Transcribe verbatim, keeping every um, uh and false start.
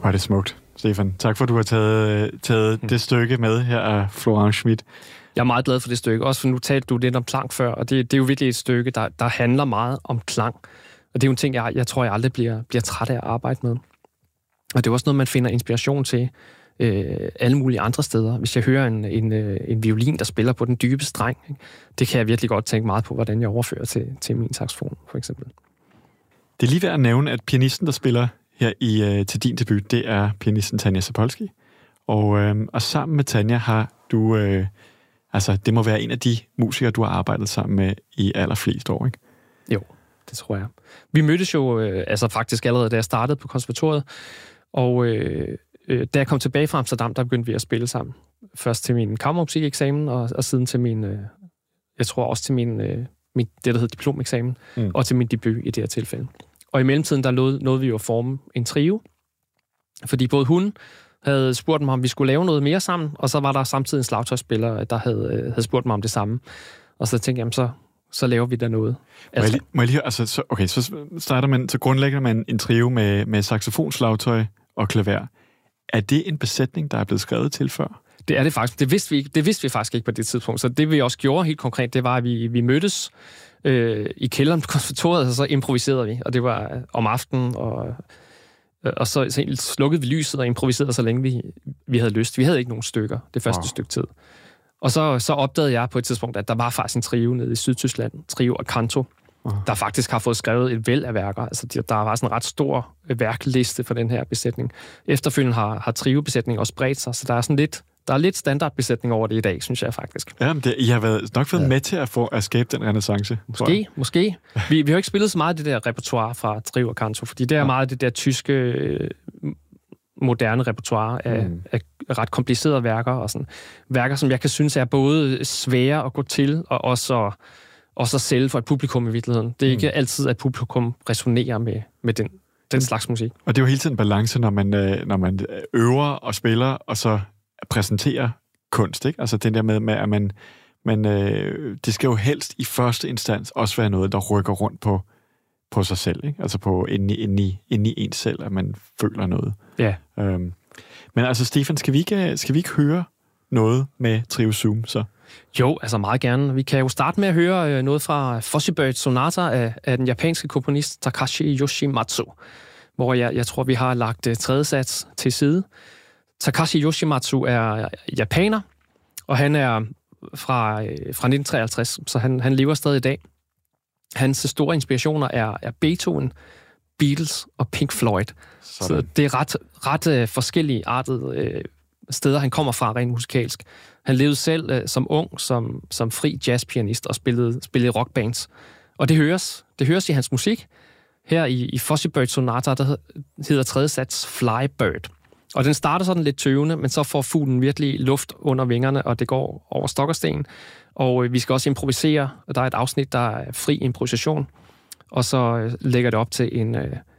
er det smukt, Stefan. Tak for, at du har taget, taget mm. det stykke med her af Florence Schmidt. Jeg er meget glad for det stykke, også for nu talte du lidt om klang før, og det, det er jo virkelig et stykke, der, der handler meget om klang. Og det er jo en ting, jeg, jeg tror, jeg aldrig bliver, bliver træt af at arbejde med. Og det er også noget, man finder inspiration til øh, alle mulige andre steder. Hvis jeg hører en, en, en violin, der spiller på den dybe streng, ikke? Det kan jeg virkelig godt tænke meget på, hvordan jeg overfører til, til min saxofon, for eksempel. Det er lige værd at nævne, at pianisten, der spiller her i, øh, til din debut, det er pianisten Tanja Zapolski. Og, øh, og sammen med Tanja har du... Øh, altså, det må være en af de musikere, du har arbejdet sammen med i allerflest år, ikke? Jo, det tror jeg. Vi mødtes jo øh, altså faktisk allerede, da jeg startede på konservatoriet. Og øh, øh, da jeg kom tilbage fra Amsterdam, der begyndte vi at spille sammen. Først til min kammermusikeksamen, og, og siden til min... Øh, jeg tror også til min, øh, min det, der hedder diplomeksamen, mm. og til min debut i det her tilfælde. Og i mellemtiden, der nåede, nåede vi jo at forme en trio. Fordi både hun havde spurgt mig, om vi skulle lave noget mere sammen, og så var der samtidig en slagtøjsspiller, der havde, havde spurgt mig om det samme. Og så tænkte jeg, jamen, så, så laver vi der noget. Altså, må, jeg lige, må jeg lige, altså, så, okay, så starter man, så grundlægger man en trio med, med saxofon, slagtøj og klaver. Er det en besætning, der er blevet skrevet til før? Det er det faktisk. Det vidste vi, det vidste vi faktisk ikke på det tidspunkt. Så det vi også gjorde helt konkret, det var, at vi, vi mødtes øh, i kælderen på konservatoriet, og så improviserede vi. Og det var om aftenen, og, og så, så slukkede vi lyset og improviserede, så længe vi, vi havde lyst. Vi havde ikke nogen stykker det første wow. stykke tid. Og så, så opdagede jeg på et tidspunkt, at der var faktisk en trio nede i Sydtyskland, trio Acanto, uh. der faktisk har fået skrevet et væld af værker. Altså, der var sådan en ret stor værkliste for den her besætning. Efterfølgende har, har trio-besætningen også bredt sig, så der er sådan lidt, der er lidt standardbesætning over det i dag, synes jeg faktisk. Ja, men det, I har været, nok været ja. med til at, få, at skabe den renaissance. Måske, måske. Vi, vi har ikke spillet så meget af det der repertoire fra trio Acanto, fordi det er ja. meget det der tyske... Øh, moderne repertoire af, mm. af ret komplicerede værker, og sådan værker, som jeg kan synes er både svære at gå til, og også, også at sælge for et publikum i virkeligheden. Det er ikke mm. altid, at publikum resonerer med, med den, den slags musik. Og det er jo hele tiden en balance, når man, når man øver og spiller, og så præsenterer kunst, ikke? Altså den der med, med at man, man øh, det skal jo helst i første instans også være noget, der rykker rundt på på sig selv, ikke? Altså på inde i, inde i, inde i en selv, at man føler noget. Ja. Øhm, men altså, Stefan, skal vi ikke, skal vi ikke høre noget med Trio Zoom, så? Jo, altså meget gerne. Vi kan jo starte med at høre noget fra Fuzzy Bird Sonata af, af den japanske komponist Takashi Yoshimatsu, hvor jeg, jeg tror, vi har lagt uh, tredje sats til side. Takashi Yoshimatsu er japaner, og han er fra, uh, fra nitten treoghalvtreds, så han, han lever stadig i dag. Hans store inspirationer er, er Beethoven, Beatles og Pink Floyd. Sådan. Så det er ret, ret uh, forskellige artede uh, steder, han kommer fra rent musikalsk. Han levede selv uh, som ung, som, som fri jazzpianist og spillede, spillede rockbands. Og det høres, det høres i hans musik. Her i, i Fuzzy Bird Sonata, der hedder tredje sats Fly Bird. Og den starter sådan lidt tøvende, men så får fuglen virkelig luft under vingerne, og det går over stok og sten. Og øh, vi skal også improvisere, og der er et afsnit, der er fri improvisation, og så øh, lægger det op til en, øh,